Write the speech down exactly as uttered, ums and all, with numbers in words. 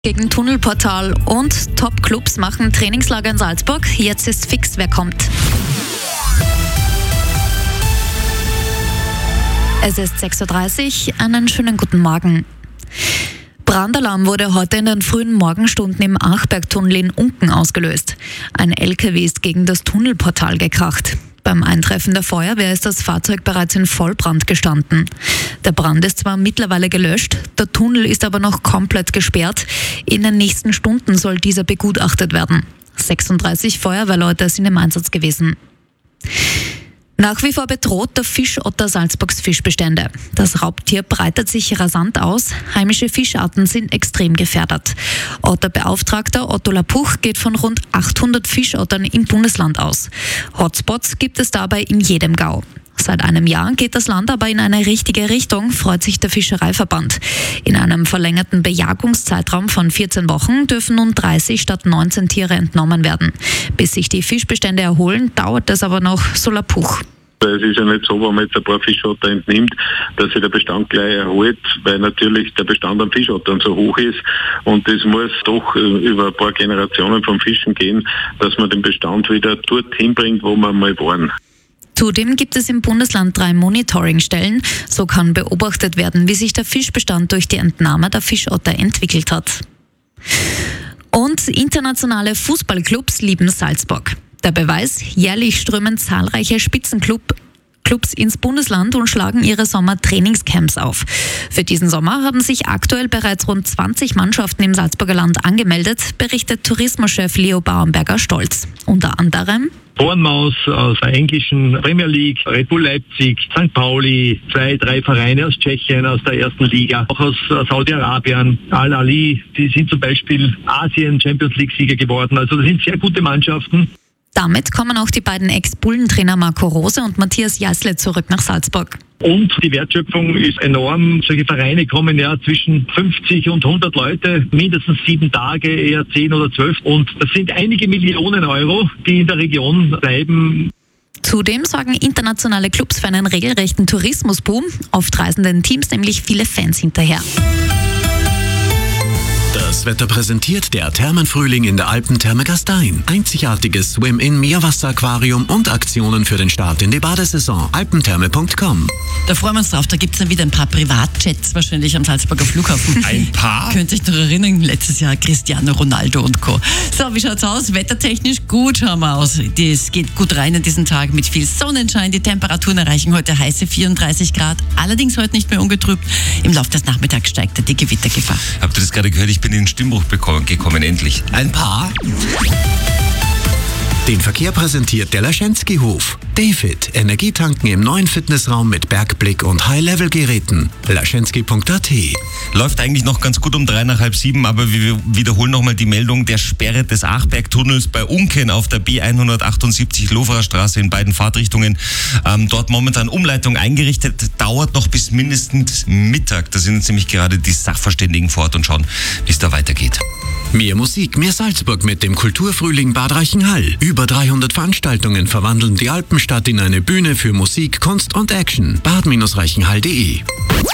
Gegen Tunnelportal und Top-Clubs machen Trainingslager in Salzburg. Jetzt ist fix, wer kommt. Es ist sechs Uhr dreißig, einen schönen guten Morgen. Brandalarm wurde heute in den frühen Morgenstunden im Achbergtunnel in Unken ausgelöst. Ein L K W ist gegen das Tunnelportal gekracht. Beim Eintreffen der Feuerwehr ist das Fahrzeug bereits in Vollbrand gestanden. Der Brand ist zwar mittlerweile gelöscht, der Tunnel ist aber noch komplett gesperrt. In den nächsten Stunden soll dieser begutachtet werden. sechsunddreißig Feuerwehrleute sind im Einsatz gewesen. Nach wie vor bedroht der Fischotter Salzburgs Fischbestände. Das Raubtier breitet sich rasant aus. Heimische Fischarten sind extrem gefährdet. Otterbeauftragter Otto Lapuch geht von rund achthundert Fischottern im Bundesland aus. Hotspots gibt es dabei in jedem Gau. Seit einem Jahr geht das Land aber in eine richtige Richtung, freut sich der Fischereiverband. In einem verlängerten Bejagungszeitraum von vierzehn Wochen dürfen nun dreißig statt neunzehn Tiere entnommen werden. Bis sich die Fischbestände erholen, dauert es aber noch, so Lapuch. Es ist ja nicht so, wenn man jetzt ein paar Fischotter entnimmt, dass sich der Bestand gleich erholt, weil natürlich der Bestand an Fischottern so hoch ist und es muss doch über ein paar Generationen vom Fischen gehen, dass man den Bestand wieder dorthin bringt, wo wir mal waren. Zudem gibt es im Bundesland drei Monitoringstellen. So kann beobachtet werden, wie sich der Fischbestand durch die Entnahme der Fischotter entwickelt hat. Und internationale Fußballclubs lieben Salzburg. Der Beweis: jährlich strömen zahlreiche Spitzenclubs Clubs ins Bundesland und schlagen ihre Sommertrainingscamps auf. Für diesen Sommer haben sich aktuell bereits rund zwanzig Mannschaften im Salzburger Land angemeldet, berichtet Tourismuschef Leo Bauernberger stolz. Unter anderem Bournemouth aus der englischen Premier League, Red Bull Leipzig, Sankt Pauli, zwei, drei Vereine aus Tschechien, aus der ersten Liga, auch aus Saudi-Arabien, Al-Ali, die sind zum Beispiel Asien-Champions League-Sieger geworden. Also das sind sehr gute Mannschaften. Damit kommen auch die beiden Ex-Bullentrainer Marco Rose und Matthias Jaßle zurück nach Salzburg. Und die Wertschöpfung ist enorm. Solche Vereine kommen ja zwischen fünfzig und hundert Leute, mindestens sieben Tage, eher zehn oder zwölf. Und das sind einige Millionen Euro, die in der Region bleiben. Zudem sorgen internationale Clubs für einen regelrechten Tourismusboom. Oft reisen den Teams nämlich viele Fans hinterher. Das Wetter präsentiert der Thermenfrühling in der Alpentherme Gastein. Einzigartiges Swim-In-Meerwasseraquarium und Aktionen für den Start in die Badesaison. alpentherme punkt com. Da freuen wir uns drauf. Da gibt es dann wieder ein paar Privatjets wahrscheinlich am Salzburger Flughafen. Ein paar? Könnt ihr euch noch erinnern, letztes Jahr Cristiano Ronaldo und Co. So, wie schaut's aus? Wettertechnisch gut schauen wir aus. Es geht gut rein in diesen Tag mit viel Sonnenschein. Die Temperaturen erreichen heute heiße vierunddreißig Grad. Allerdings heute nicht mehr ungetrübt. Im Laufe des Nachmittags steigt da die Gewittergefahr. Habt ihr das gerade gehört? Ich bin in den Stimmbruch bekommen, gekommen, endlich. Ein paar? Den Verkehr präsentiert der Laschenski-Hof. David, Energietanken im neuen Fitnessraum mit Bergblick und High-Level-Geräten. laschenski punkt a t. Läuft eigentlich noch ganz gut um drei nach halb sieben, aber wir wiederholen nochmal die Meldung der Sperre des Achbergtunnels bei Unken auf der B hundertachtundsiebzig Loferer Straße in beiden Fahrtrichtungen. Ähm, dort momentan Umleitung eingerichtet, dauert noch bis mindestens Mittag. Da sind jetzt nämlich gerade die Sachverständigen vor Ort und schauen, wie es da weitergeht. Mehr Musik, mehr Salzburg mit dem Kulturfrühling Bad Reichenhall. Über dreihundert Veranstaltungen verwandeln die Alpenstadt in eine Bühne für Musik, Kunst und Action. bad Reichenhall punkt de